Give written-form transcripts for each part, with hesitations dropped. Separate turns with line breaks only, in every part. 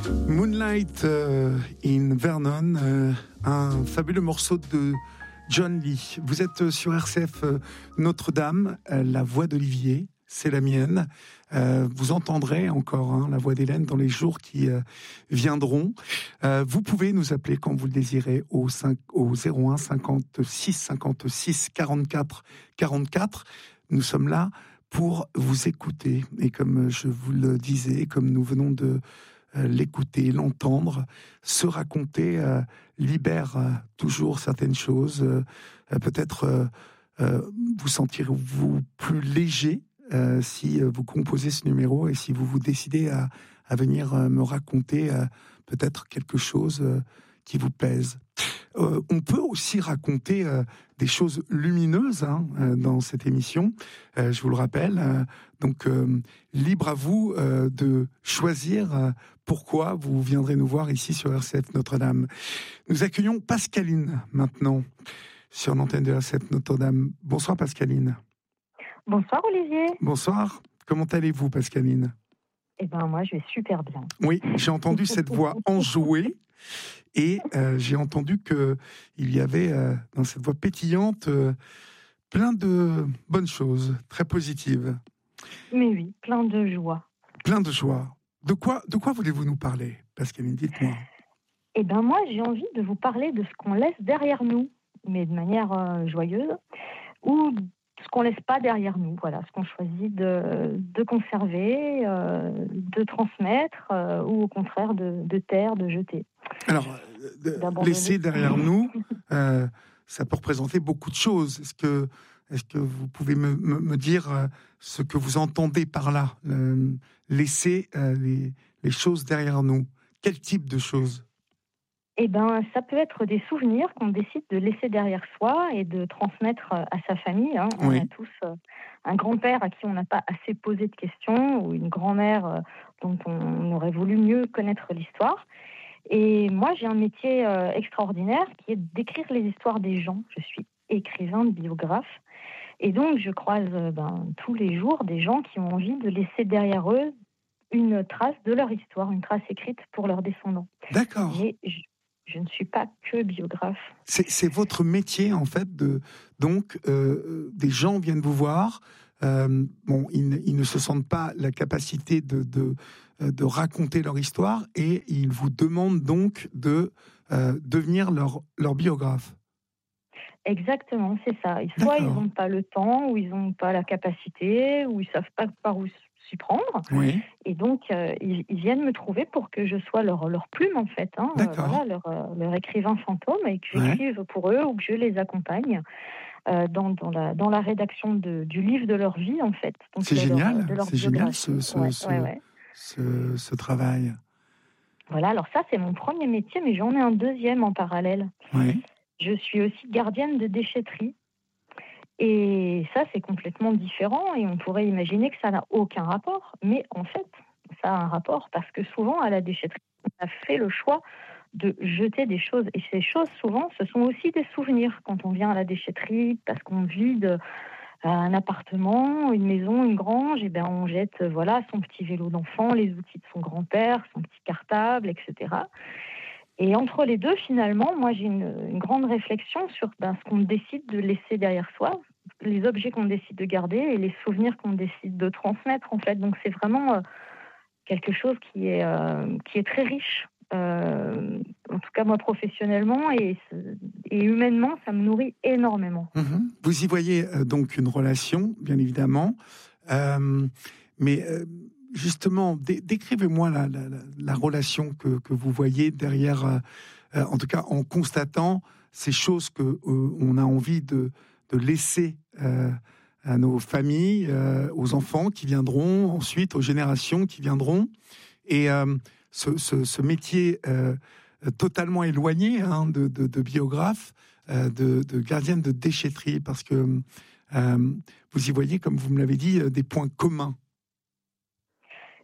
Moonlight in Vernon, un fabuleux morceau de John Lee. Vous êtes sur RCF Notre-Dame, la voix d'Olivier, c'est la mienne. Vous entendrez encore la voix d'Hélène dans les jours qui viendront. Vous pouvez nous appeler quand vous le désirez au 01 56 56 44 44. Nous sommes là pour vous écouter. Et comme je vous le disais, comme nous venons de l'écouter, l'entendre, se raconter libère toujours certaines choses. Peut-être vous sentirez-vous plus léger si vous composez ce numéro et si vous vous décidez à venir me raconter peut-être quelque chose qui vous pèse. On peut aussi raconter des choses lumineuses dans cette émission, je vous le rappelle. Donc, libre à vous de choisir pourquoi vous viendrez nous voir ici sur RCF Notre-Dame. Nous accueillons Pascaline maintenant sur l'antenne de RCF Notre-Dame. Bonsoir Pascaline.
Bonsoir Olivier.
Bonsoir. Comment allez-vous Pascaline ?
Eh ben moi je vais super bien.
Oui, j'ai entendu cette voix enjouée. Et j'ai entendu qu'il y avait dans cette voix pétillante plein de bonnes choses, très positives.
Mais oui, plein de joie.
Plein de joie. De quoi voulez-vous nous parler, Pascaline ? Dites-moi.
Eh bien moi j'ai envie de vous parler de ce qu'on laisse derrière nous, mais de manière joyeuse, ou ce qu'on laisse pas derrière nous, voilà, ce qu'on choisit de conserver, de transmettre, ou au contraire de taire, de jeter.
Alors, laisser derrière nous, ça peut représenter beaucoup de choses. Est-ce que vous pouvez me dire ce que vous entendez par là, laisser les choses derrière nous ? Quel type de choses ?
Eh ben, ça peut être des souvenirs qu'on décide de laisser derrière soi et de transmettre à sa famille. On a tous un grand-père à qui on n'a pas assez posé de questions ou une grand-mère dont on aurait voulu mieux connaître l'histoire. Et moi, j'ai un métier extraordinaire qui est d'écrire les histoires des gens. Je suis écrivain, biographe. Et donc, je croise tous les jours des gens qui ont envie de laisser derrière eux une trace de leur histoire, une trace écrite pour leurs descendants.
D'accord.
Mais je ne suis pas que biographe.
C'est votre métier, en fait, donc des gens viennent vous voir. Ils ne se sentent pas la capacité de raconter leur histoire et ils vous demandent donc de devenir leur biographe.
Exactement, c'est ça. Soit ils n'ont pas le temps, ou ils n'ont pas la capacité, ou ils ne savent pas par où s'y prendre.
Oui.
Et donc, ils viennent me trouver pour que je sois leur plume, en fait. Leur écrivain fantôme, et que j'écrive pour eux ou que je les accompagne dans la rédaction du livre de leur vie, en fait. Donc,
c'est génial, c'est génial ce travail.
Voilà, alors ça, c'est mon premier métier, mais j'en ai un deuxième en parallèle.
Oui.
Je suis aussi gardienne de déchetterie. Et ça, c'est complètement différent et on pourrait imaginer que ça n'a aucun rapport. Mais en fait, ça a un rapport parce que souvent, à la déchetterie, on a fait le choix de jeter des choses. Et ces choses, souvent, ce sont aussi des souvenirs. Quand on vient à la déchetterie, parce qu'on vide un appartement, une maison, une grange, et ben on jette son petit vélo d'enfant, les outils de son grand-père, son petit cartable, etc. Et entre les deux, finalement, moi, j'ai une grande réflexion sur ce qu'on décide de laisser derrière soi, les objets qu'on décide de garder et les souvenirs qu'on décide de transmettre, en fait. Donc, c'est vraiment quelque chose qui est très riche, en tout cas, moi, professionnellement et humainement, ça me nourrit énormément.
Vous y voyez donc une relation, bien évidemment, mais... Justement, décrivez-moi la relation que vous voyez derrière, en tout cas en constatant ces choses qu'on a envie de laisser à nos familles, aux enfants qui viendront, ensuite aux générations qui viendront. Et ce métier totalement éloigné de biographe, de gardienne de déchetterie, parce que vous y voyez, comme vous me l'avez dit, des points communs.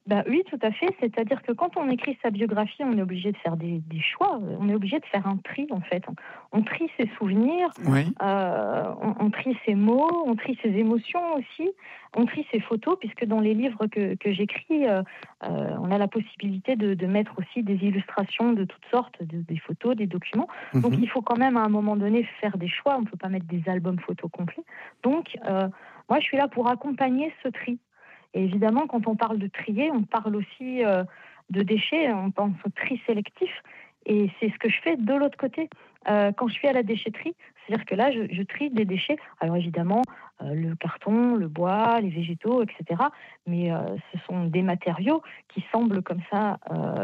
Bah oui, tout à fait. C'est-à-dire que quand on écrit sa biographie, on est obligé de faire des choix. On est obligé de faire un tri, en fait. On trie ses souvenirs,
Oui.
on trie ses mots, on trie ses émotions aussi, on trie ses photos, puisque dans les livres que j'écris, on a la possibilité de mettre aussi des illustrations de toutes sortes, des photos, des documents. Donc
Mhm.
il faut quand même à un moment donné faire des choix. On ne peut pas mettre des albums photos complets. Donc moi, je suis là pour accompagner ce tri. Et évidemment, quand on parle de trier, on parle aussi de déchets, on pense au tri sélectif. Et c'est ce que je fais de l'autre côté. Quand je suis à la déchetterie, c'est-à-dire que là, je trie des déchets. Alors évidemment, le carton, le bois, les végétaux, etc. Mais ce sont des matériaux qui semblent comme ça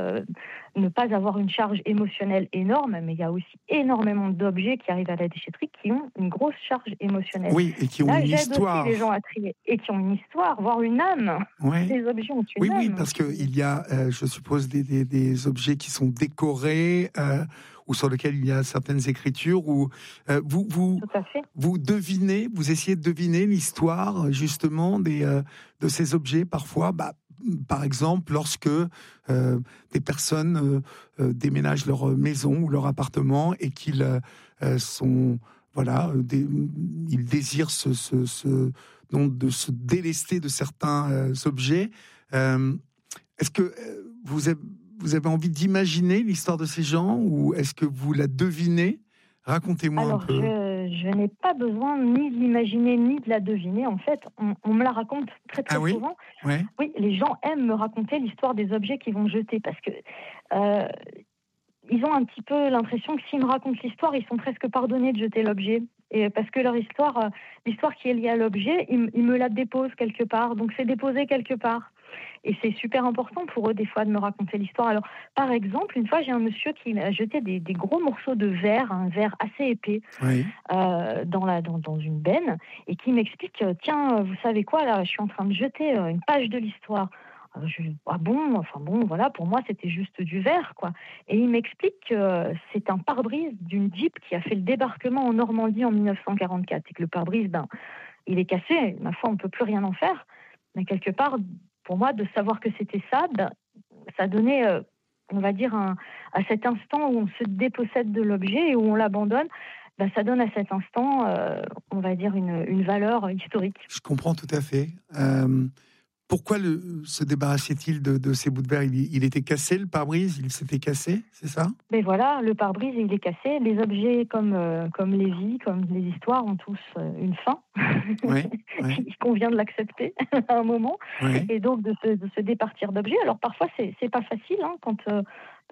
ne pas avoir une charge émotionnelle énorme, mais il y a aussi énormément d'objets qui arrivent à la déchetterie qui ont une grosse charge émotionnelle.
Oui, et qui ont
Là,
une
j'aide aussi les gens
histoire.
à trier et qui ont une histoire, voire une âme.
Ouais.
Les objets ont
Oui,
une
oui,
âme.
parce qu'il y a, je suppose, des objets qui sont décorés ou sur lesquels il y a certaines écritures où
Tout à fait.
vous devinez, vous essayez de deviner l'histoire justement de ces objets parfois. Bah, par exemple, lorsque des personnes déménagent leur maison ou leur appartement et qu'ils sont, voilà, ils désirent donc de se délester de certains objets. Est-ce que vous avez envie d'imaginer l'histoire de ces gens ou est-ce que vous la devinez? Racontez-moi un
Alors,
peu.
je n'ai pas besoin ni de l'imaginer ni de la deviner. En fait, on me la raconte très
Ah
très
oui?
souvent.
Ouais.
Oui, les gens aiment me raconter l'histoire des objets qu'ils vont jeter parce que euh, ils ont un petit peu l'impression que s'ils me racontent l'histoire, ils sont presque pardonnés de jeter l'objet. Et parce que leur histoire, l'histoire qui est liée à l'objet, ils me la déposent quelque part. Donc c'est déposé quelque part. Et c'est super important pour eux, des fois, de me raconter l'histoire. Alors, par exemple, une fois, j'ai un monsieur qui m'a jeté des gros morceaux de verre, un verre assez épais,
Oui.
dans une benne, et qui m'explique, tiens, vous savez quoi, là, je suis en train de jeter une page de l'histoire. Ah bon, enfin bon, voilà, pour moi, c'était juste du verre, quoi. Et il m'explique que c'est un pare-brise d'une Jeep qui a fait le débarquement en Normandie en 1944, et que le pare-brise, ben, il est cassé, ma foi, on ne peut plus rien en faire. Mais quelque part, pour moi, de savoir que c'était ça, ben, ça donnait, on va dire, à cet instant où on se dépossède de l'objet et où on l'abandonne, ben, ça donne à cet instant, on va dire, une valeur historique.
Je comprends tout à fait. Pourquoi se débarrassait-il de ces bouts de verre? Il était cassé, le pare-brise? Il s'était cassé, c'est ça?
Mais voilà, le pare-brise, il est cassé. Les objets comme les vies, comme les histoires ont tous une fin.
Oui, oui,
Il convient de l'accepter à un moment.
oui.
Et donc de se départir d'objets. Alors parfois, c'est pas facile hein, quand